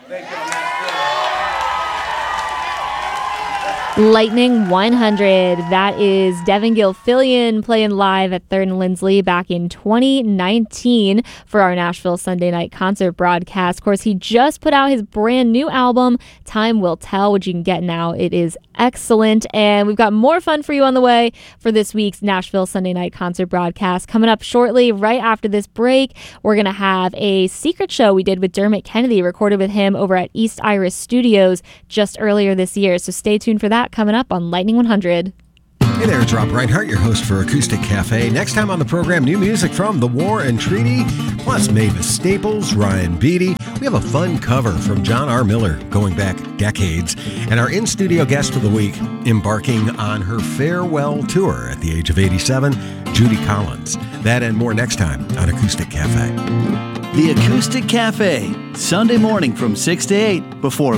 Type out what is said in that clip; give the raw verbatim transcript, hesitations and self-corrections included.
Lightning one hundred. That is Devin Gilfillian playing live at third and Lindsley back in twenty nineteen for our Nashville Sunday night concert broadcast. Of course, he just put out his brand new album, Time Will Tell, which you can get now. It is excellent. And we've got more fun for you on the way for this week's Nashville Sunday night concert broadcast. Coming up shortly, right after this break, we're going to have a secret show we did with Dermot Kennedy, recorded with him over at East Iris Studios just earlier this year. So stay tuned for that coming up on Lightning one hundred. Hey there, it's Rob Reinhart, your host for Acoustic Cafe. Next time on the program, new music from The War and Treaty, plus Mavis Staples, Ryan Beatty. We have a fun cover from John R. Miller going back decades. And our in-studio guest of the week, embarking on her farewell tour at the age of eighty-seven, Judy Collins. That and more next time on Acoustic Cafe. The Acoustic Cafe, Sunday morning from six to eight before